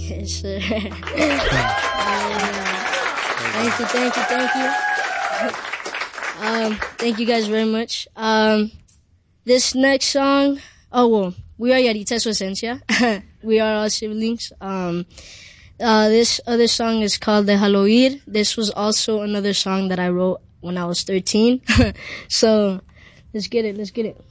Yes, sir. Thank you. Thank you guys very much. This next song, we are Yarita Su Esencia. We are all siblings. This other song is called Déjalo Ir. This was also another song that I wrote when I was 13. So, let's get it.